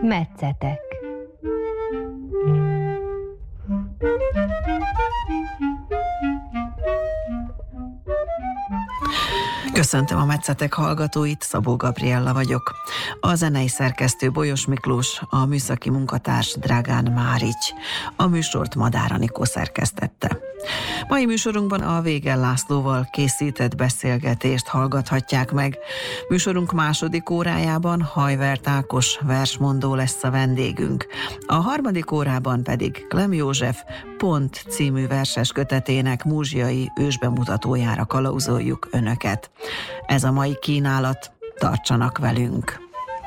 Metszetek. Köszöntöm a Metszetek hallgatóit, Szabó Gabriella vagyok. A zenei szerkesztő Bolyos Miklós, a műszaki munkatárs Drágán Márics. A műsort Madár Anikó szerkesztette. Mai műsorunkban a Végel Lászlóval készített beszélgetést hallgathatják meg. Műsorunk második órájában Hajvert Ákos versmondó lesz a vendégünk. A harmadik órában pedig Klem József Pont című verses kötetének múzsiai ősbemutatójára kalauzoljuk önöket. Ez a mai kínálat, tartsanak velünk!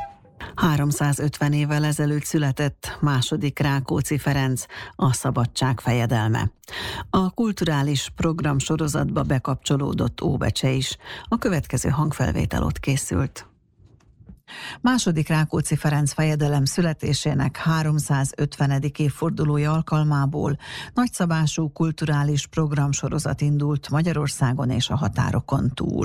350 évvel ezelőtt született második Rákóczi Ferenc, a szabadság fejedelme. A kulturális program sorozatba bekapcsolódott Óbecse is. A következő hangfelvétel ott készült. Második Rákóczi Ferenc fejedelem születésének 350. évfordulója alkalmából nagyszabású kulturális programsorozat indult Magyarországon és a határokon túl.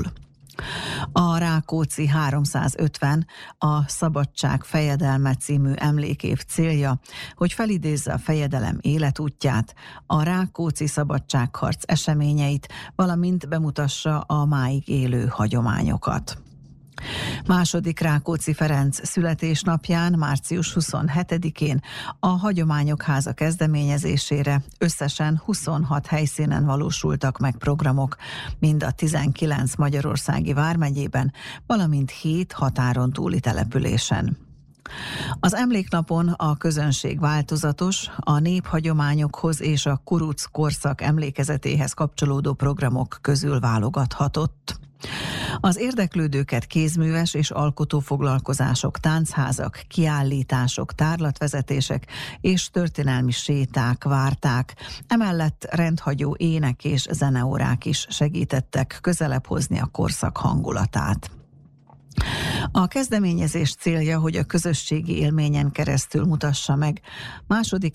A Rákóczi 350, a Szabadság fejedelme című emlékév célja, hogy felidézze a fejedelem életútját, a Rákóczi szabadságharc eseményeit, valamint bemutassa a máig élő hagyományokat. Második Rákóczi Ferenc születésnapján, március 27-én a Hagyományok Háza kezdeményezésére összesen 26 helyszínen valósultak meg programok, mind a 19 magyarországi vármegyében, valamint 7 határon túli településen. Az emléknapon a közönség változatos, a néphagyományokhoz és a kuruc korszak emlékezetéhez kapcsolódó programok közül válogathatott. Az érdeklődőket kézműves és alkotófoglalkozások, táncházak, kiállítások, tárlatvezetések és történelmi séták várták, emellett rendhagyó ének és zeneórák is segítettek közelebb hozni a korszak hangulatát. A kezdeményezés célja, hogy a közösségi élményen keresztül mutassa meg második